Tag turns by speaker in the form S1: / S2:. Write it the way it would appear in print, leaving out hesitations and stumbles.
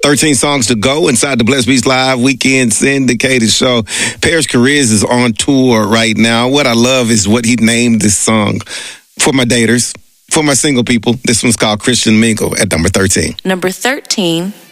S1: 13 songs to go inside the Blessed Beats Live Weekend Syndicated Show. Paris Careers is on tour right now. What I love is what he named this song for my daters, for my single people. This one's called Christian Mingle at number 13.
S2: Number 13.